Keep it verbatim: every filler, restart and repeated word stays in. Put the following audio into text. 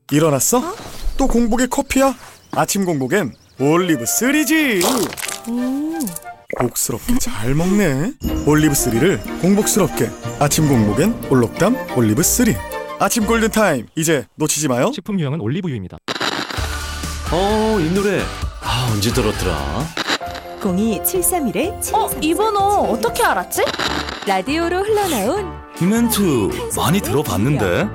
일어났어? 어? 또 공복에 커피야? 아침 공복엔 올리브 쓰리지. 오. 복스럽게 잘 먹네. 올리브 쓰리를 공복스럽게. 아침 공복엔 올록담 올리브 쓰리. 아침 골든타임, 이제 놓치지 마요. 식품 유형은 올리브유입니다. 어, 이 노래 아, 언제 들었더라? 공이 칠삼일 어? 이 번호 어떻게 알았지? 라디오로 흘러나온 이 멘트 많이 들어봤는데?